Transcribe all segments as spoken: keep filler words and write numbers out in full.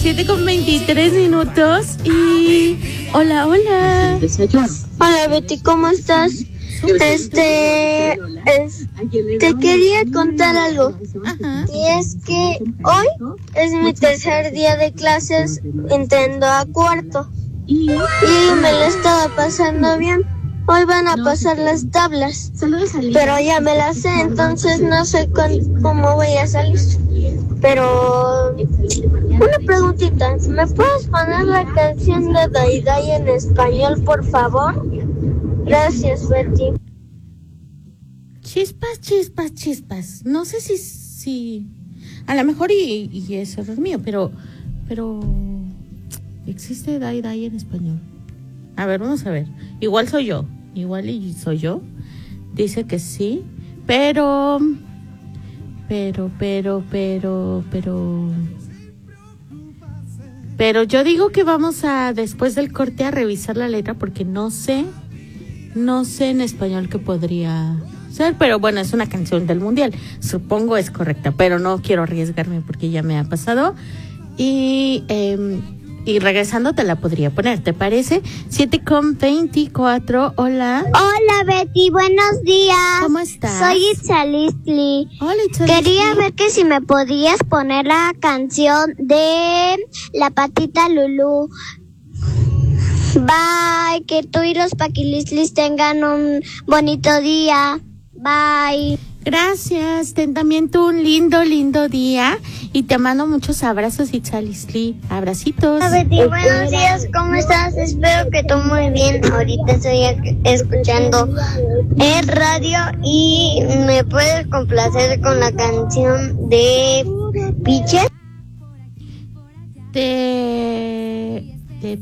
siete con veintitrés minutos y... Hola, hola. Hola, Betty, ¿cómo estás? Este, es, te quería contar algo. Ajá. Y es que hoy es mi tercer día de clases, entrando a cuarto. Y me lo estaba pasando bien. Hoy van a pasar las tablas, pero ya me las sé, entonces no sé con, cómo voy a salir. Pero una preguntita, ¿me puedes poner la canción de Day Day en español, por favor? Gracias, Betty. Chispas, chispas, chispas. No sé si... si a lo mejor y, y es error mío, pero... Pero... ¿existe Day Day en español? A ver, vamos a ver. Igual soy yo. Igual y soy yo. Dice que sí. Pero... Pero, pero, pero, pero... Pero yo digo que vamos a, después del corte, a revisar la letra porque no sé... No sé en español qué podría ser, pero bueno, es una canción del mundial. Supongo es correcta, pero no quiero arriesgarme porque ya me ha pasado. Y, eh, y regresando te la podría poner, ¿te parece? siete con veinticuatro, hola. Hola, Betty, buenos días. ¿Cómo estás? Soy Itzalisli. Hola, Itzalisli. Quería ver que si me podías poner la canción de La Patita Lulú. Bye, que tú y los Paquilislis tengan un bonito día. Bye. Gracias, ten también tú un lindo, lindo día y te mando muchos abrazos, Itzalisli. Abracitos. Hola, Betty, buenos días, ¿cómo estás? Espero que tú muy bien. Ahorita estoy escuchando el radio y me puedes complacer con la canción de Piches. De... de...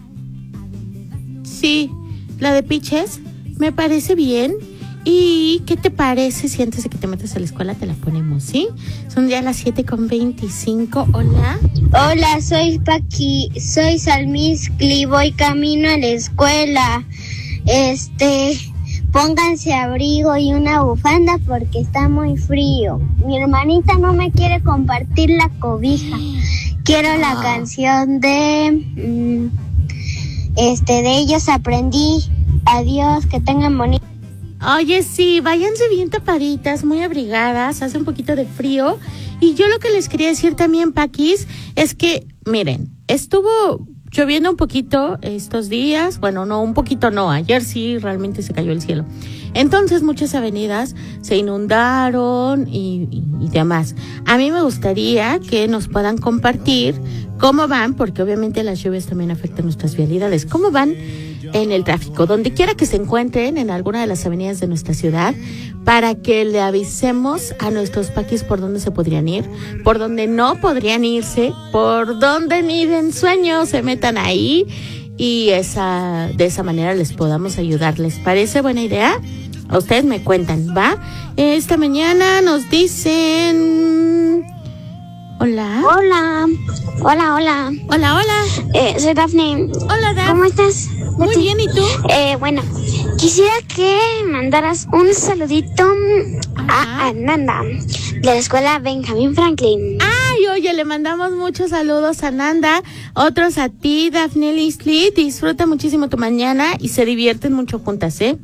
Sí, la de Piches me parece bien. ¿Y qué te parece si antes de que te metas a la escuela te la ponemos, sí? Son ya las siete con veinticinco. Hola. Hola, soy Paqui, soy Salmiscli, voy camino a la escuela. Este, pónganse abrigo y una bufanda porque está muy frío. Mi hermanita no me quiere compartir la cobija. Quiero la Ah. canción de, mm, este, de ellos aprendí. Adiós, que tengan bonito. Oye, sí, váyanse bien tapaditas, muy abrigadas, hace un poquito de frío. Y yo lo que les quería decir también, Paquis, es que, miren, estuvo lloviendo un poquito estos días. Bueno, no, un poquito no, ayer sí realmente se cayó el cielo. Entonces muchas avenidas se inundaron y, y, y demás. A mí me gustaría que nos puedan compartir cómo van, porque obviamente las lluvias también afectan nuestras vialidades. ¿Cómo van en el tráfico? Donde quiera que se encuentren en alguna de las avenidas de nuestra ciudad, para que le avisemos a nuestros paquis por dónde se podrían ir, por dónde no podrían irse, por dónde ni de ensueño se metan ahí y esa de esa manera les podamos ayudar. ¿Les parece buena idea? A ustedes me cuentan, ¿va? Esta mañana nos dicen... Hola. Hola, hola, hola. Hola, hola. Eh, soy Daphne. Hola, Daph. ¿Cómo estás? Muy Betty? bien, ¿y tú? Eh, bueno, quisiera que mandaras un saludito Ajá. a Ananda, de la escuela Benjamin Franklin. Ay, oye, le mandamos muchos saludos a Nanda, otros a ti, Daphne Lisli. Disfruta muchísimo tu mañana y se divierten mucho juntas, ¿eh?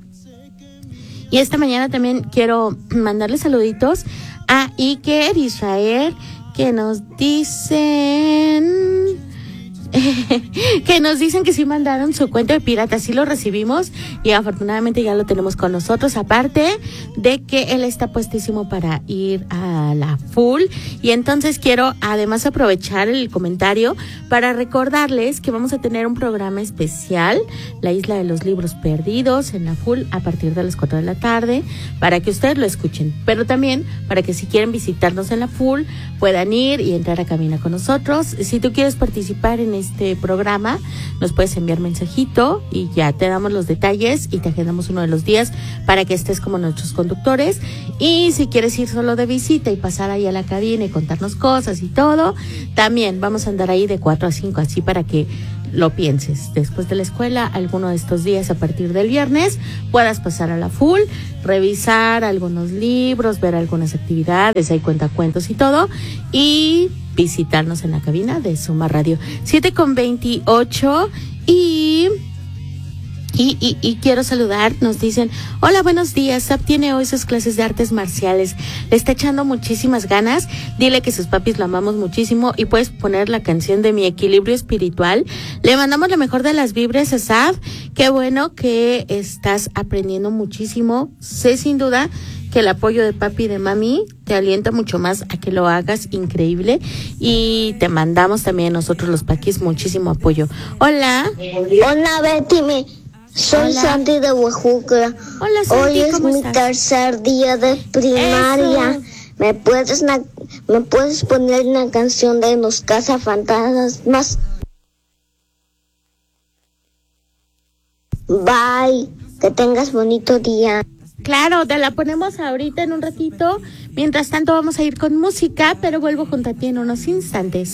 Y esta mañana también quiero mandarle saluditos a Iker, Israel, que nos dicen... que nos dicen que sí mandaron su cuento de pirata, sí lo recibimos y afortunadamente ya lo tenemos con nosotros, aparte de que él está puestísimo para ir a la full. Y entonces quiero además aprovechar el comentario para recordarles que vamos a tener un programa especial, La Isla de los Libros Perdidos, en la full a partir de las cuatro de la tarde, para que ustedes lo escuchen, pero también para que si quieren visitarnos en la full puedan ir y entrar a cabina con nosotros. Si tú quieres participar en este programa, nos puedes enviar mensajito y ya te damos los detalles y te agendamos uno de los días para que estés como nuestros conductores. Y si quieres ir solo de visita y pasar ahí a la cabina y contarnos cosas y todo, también vamos a andar ahí de cuatro a cinco, así para que lo pienses. Después de la escuela, alguno de estos días a partir del viernes, puedas pasar a la full, revisar algunos libros, ver algunas actividades, hay cuentacuentos y todo, y visitarnos en la cabina de Soma Radio. siete con veintiocho y... Y, y, y quiero saludar, nos dicen, hola, buenos días, Sab tiene hoy sus clases de artes marciales, le está echando muchísimas ganas, dile que sus papis lo amamos muchísimo y puedes poner la canción de Mi Equilibrio Espiritual. Le mandamos la mejor de las vibras a Sab, qué bueno que estás aprendiendo muchísimo, sé sin duda que el apoyo de papi y de mami te alienta mucho más a que lo hagas increíble y te mandamos también nosotros los paquis muchísimo apoyo. Hola. Hola, Betty, me... Soy Hola. Sandy de Oaxaca. Hola, Sandy, Hoy es ¿cómo mi estás? tercer día de primaria. Eso. ¿Me puedes, na- ¿Me puedes poner una canción de Los Cazafantasmas? Bye. Que tengas bonito día. Claro, te la ponemos ahorita en un ratito. Mientras tanto vamos a ir con música, pero vuelvo junto a ti en unos instantes.